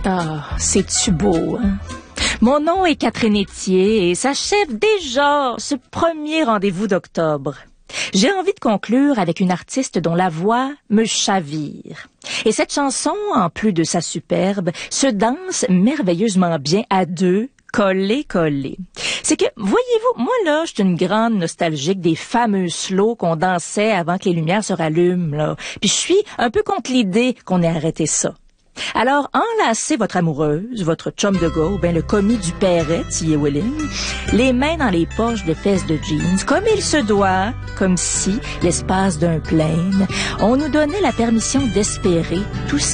Ah, c'est-tu beau, hein? Mon nom est Catherine Etier et s'achève déjà ce premier rendez-vous d'octobre. J'ai envie de conclure avec une artiste dont la voix me chavire. Et cette chanson, en plus de sa superbe, se danse merveilleusement bien à deux, collé. C'est que, voyez-vous, moi là, je suis une grande nostalgique des fameux slows qu'on dansait avant que les lumières se rallument, là. Puis je suis un peu contre l'idée qu'on ait arrêté ça. Alors, enlacez votre amoureuse, votre chum de gars, ou bien le commis du Perret, si est willing, les mains dans les poches de fesses de jeans, comme il se doit, comme si, l'espace d'un plaine, on nous donnait la permission d'espérer tout ce